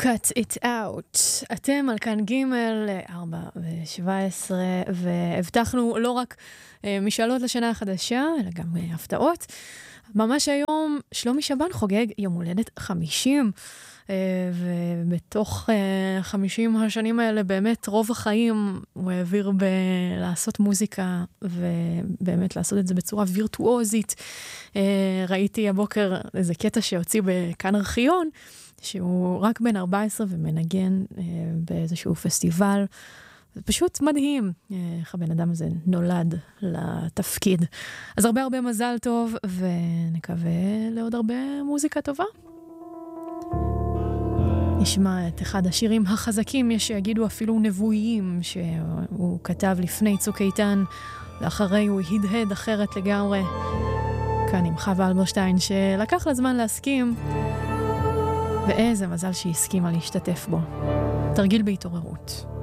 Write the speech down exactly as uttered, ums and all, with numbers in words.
Cut it out. אתם על כאן ג' ארבע ושבע עשרה, והבטחנו לא רק אה, משאלות לשנה החדשה, אלא גם אה, הפתעות. ממש היום שלומי שבן חוגג יום הולדת חמישים, אה, ובתוך אה, חמישים השנים האלה באמת רוב החיים הוא העביר בלעשות מוזיקה, ובאמת לעשות את זה בצורה וירטואוזית. אה, ראיתי הבוקר איזה קטע שהוציא בכאן ארכיון, שהוא רק בן ארבע עשרה ומנגן אה, באיזשהו פסטיבל. זה פשוט מדהים אה, איך הבן אדם הזה נולד לתפקיד. אז הרבה הרבה מזל טוב, ונקווה לעוד הרבה מוזיקה טובה. נשמע את אחד השירים החזקים, יש שיגידו אפילו נבואיים, שהוא כתב לפני צוק איתן, ואחרי הוא הדהד אחרת לגמרי. כאן עם חווה אלברשטיין, שלקח לה זמן להסכים, ואיזה מזל שהיא הסכימה להשתתף בו. תרגיל בהתעוררות.